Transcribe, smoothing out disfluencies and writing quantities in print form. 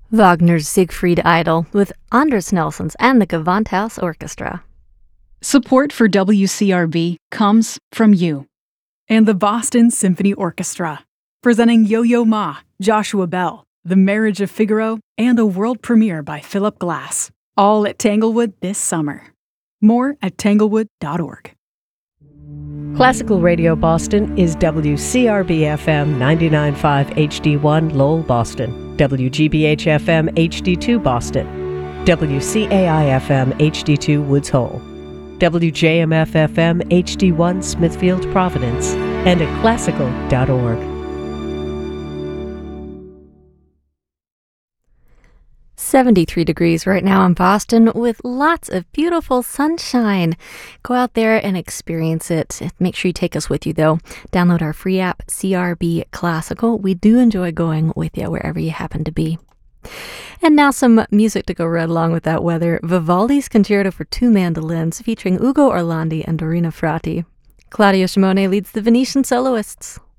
Wagner's Siegfried Idol with Anders Nelsons and the Gewandhaus Orchestra. Support for WCRB comes from you. And the Boston Symphony Orchestra, presenting Yo-Yo Ma, Joshua Bell, The Marriage of Figaro, and a world premiere by Philip Glass, all at Tanglewood this summer. More at tanglewood.org. Classical Radio Boston is WCRB-FM 99.5 HD1 Lowell, Boston, WGBH-FM HD2 Boston, WCAI-FM HD2 Woods Hole, WJMF-FM HD1 Smithfield, Providence, and at classical.org. 73 degrees right now in Boston with lots of beautiful sunshine. Go out there and experience it. Make sure you take us with you, though. Download our free app, CRB Classical. We do enjoy going with you wherever you happen to be. And now some music to go right along with that weather. Vivaldi's Concerto for Two Mandolins featuring Ugo Orlandi and Dorina Frati. Claudio Shimone leads the Venetian soloists.